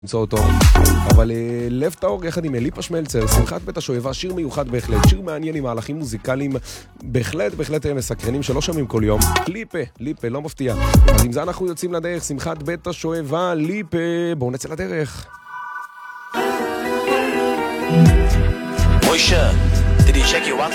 למצוא אותו, אבל לב טהור יחד עם ליפה שמלצר, שמחת בית השואבה, שיר מיוחד בהחלט, שיר מעניין עם מהלכים מוזיקליים בהחלט מסקרנים שלא שומעים כל יום. ליפה, לא מפתיע. אז עם זה אנחנו יוצאים לדרך, שמחת בית השואבה, ליפה, בואו נצא לדרך. Moisha, did he check you out?